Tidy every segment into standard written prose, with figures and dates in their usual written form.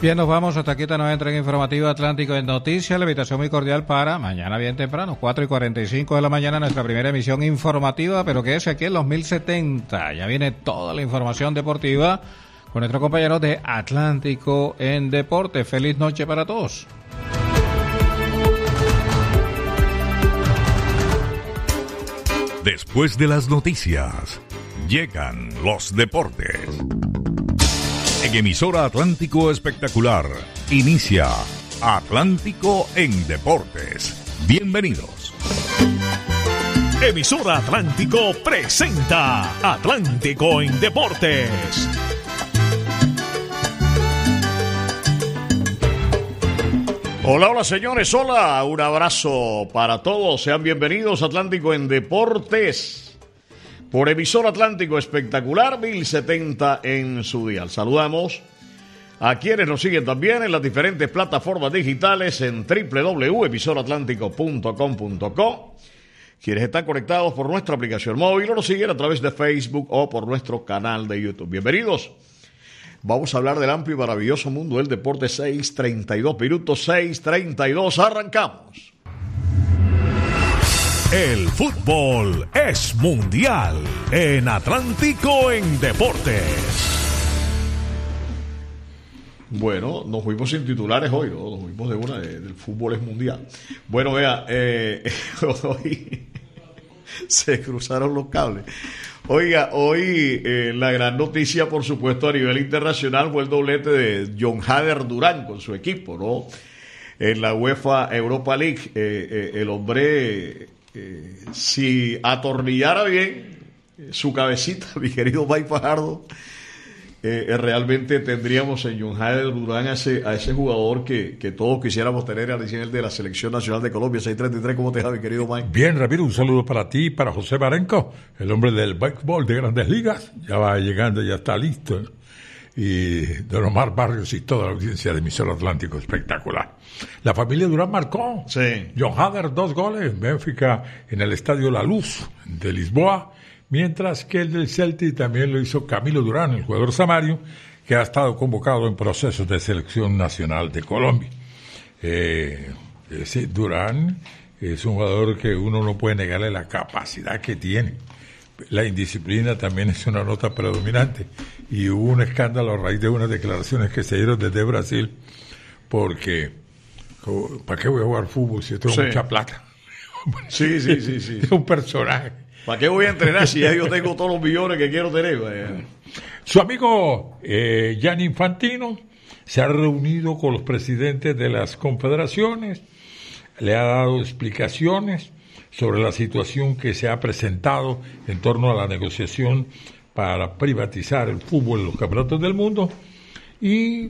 Bien, nos vamos hasta aquí esta nueva entrega informativa Atlántico en Noticias. La invitación muy cordial para mañana bien temprano, 4:45 de la mañana, nuestra primera emisión informativa, pero que es aquí en los 1070. Ya viene toda la información deportiva con nuestros compañeros de Atlántico en Deporte. Feliz noche para todos. Después de las noticias, llegan los deportes. En emisora Atlántico Espectacular, inicia Atlántico en Deportes. Bienvenidos. Emisora Atlántico presenta Atlántico en Deportes. Hola señores, hola, un abrazo para todos, sean bienvenidos a Atlántico en Deportes. Por emisora Atlántico Espectacular 1070 en su dial. Saludamos a quienes nos siguen también en las diferentes plataformas digitales en www.emisoraatlántico.com.co. Quienes están conectados por nuestra aplicación móvil o nos siguen a través de Facebook o por nuestro canal de YouTube. Bienvenidos. Vamos a hablar del amplio y maravilloso mundo del deporte. 6:32 minutos, 6:32. Arrancamos. El fútbol es mundial en Atlántico en Deportes. Bueno, nos fuimos sin titulares hoy, ¿no? Nos fuimos de una del fútbol es mundial. Bueno, vea, hoy se cruzaron los cables. Oiga, hoy la gran noticia, por supuesto, a nivel internacional fue el doblete de John Hader Durán con su equipo, ¿no? En la UEFA Europa League, el hombre... si atornillara bien su cabecita, mi querido Mike Fajardo, realmente tendríamos en John Hader Durán a ese jugador que todos quisiéramos tener a nivel de la Selección Nacional de Colombia. 6:33, ¿cómo te va, mi querido Mike? Bien, Ramiro, un saludo para ti y para José Barenco, el hombre del béisbol de Grandes Ligas. Ya va llegando, ya está listo, y Don Omar Barrios y toda la audiencia de emisora Atlántico Espectacular. La familia Durán marcó. Sí. John Hader 2 goles en Benfica en el Estadio La Luz de Lisboa, mientras que el del Celtic también lo hizo Camilo Durán, el jugador samario, que ha estado convocado en procesos de selección nacional de Colombia. Ese Durán es un jugador que uno no puede negarle la capacidad que tiene. La indisciplina también es una nota predominante, y hubo un escándalo a raíz de unas declaraciones que se dieron desde Brasil, porque ¿para qué voy a jugar fútbol si tengo mucha plata? Sí. Es un personaje. ¿Para qué voy a entrenar si ya yo tengo todos los millones que quiero tener? Su amigo Gianni Infantino se ha reunido con los presidentes de las confederaciones, le ha dado explicaciones sobre la situación que se ha presentado en torno a la negociación para privatizar el fútbol en los campeonatos del mundo, y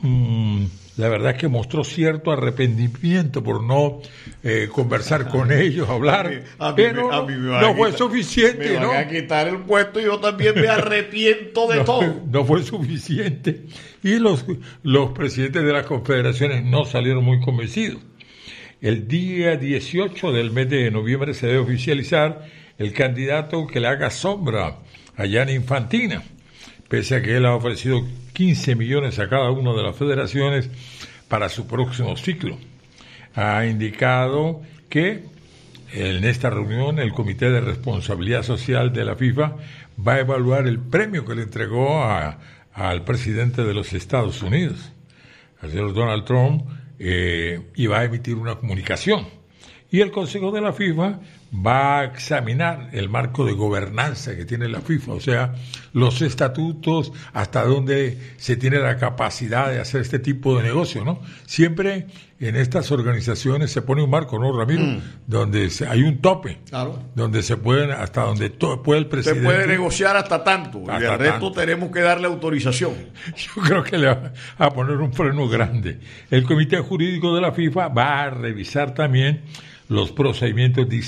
la verdad es que mostró cierto arrepentimiento por no conversar con ellos, hablar, pero no fue suficiente. Me van a quitar el puesto y yo también me arrepiento de todo. No fue suficiente, y los presidentes de las confederaciones no salieron muy convencidos. El día 18 del mes de noviembre se debe oficializar el candidato que le haga sombra a Gianni Infantino, pese a que él ha ofrecido 15 millones a cada una de las federaciones para su próximo ciclo. Ha indicado que en esta reunión el Comité de Responsabilidad Social de la FIFA va a evaluar el premio que le entregó al presidente de los Estados Unidos, al señor Donald Trump, y va a emitir una comunicación. Y el Consejo de la FIFA va a examinar el marco de gobernanza que tiene la FIFA, o sea, los estatutos, hasta dónde se tiene la capacidad de hacer este tipo de negocio, ¿no? Siempre en estas organizaciones se pone un marco, ¿no, Ramiro? Donde hay un tope, claro, donde se pueden, hasta donde puede el presidente. Se puede negociar hasta tanto, y el resto tenemos que darle autorización. Yo creo que le va a poner un freno grande. El Comité Jurídico de la FIFA va a revisar también los procedimientos